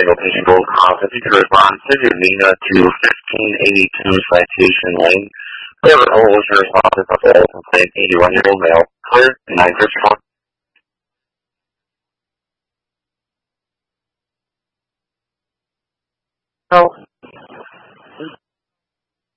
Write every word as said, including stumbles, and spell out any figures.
single patient gold cross. If you could respond to Nina to fifteen eighty-two Citation Lane. Whoever holds your response is a failed complaint, eighty-one-year-old male. Clear, nine fifty-one. Oh.